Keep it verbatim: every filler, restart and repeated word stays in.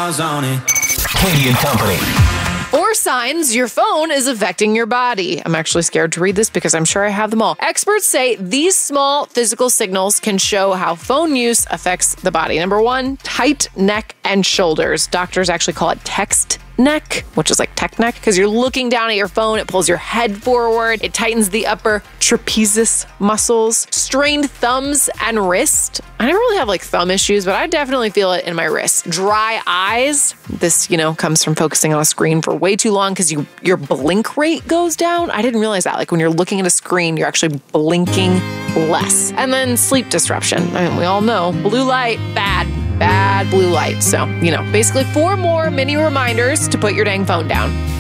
miles on it. Katie and Company. Four signs your phone is affecting your body. I'm actually scared to read this because I'm sure I have them all. Experts say these small physical signals can show how phone use affects the body. Number one, tight neck and shoulders. Doctors actually call it text neck, which is like tech neck, because you're looking down at your phone, it pulls your head forward, it tightens the upper trapezius muscles. Strained thumbs and wrist. I don't really have like thumb issues, but I definitely feel it in my wrist. Dry eyes. This, you know, comes from focusing on a screen for way too long because you your blink rate goes down. I didn't realize that. Like when you're looking at a screen, you're actually blinking less. And then sleep disruption. I mean, we all know blue light, bad. Bad blue light. So, you know, basically four more mini reminders to put your dang phone down.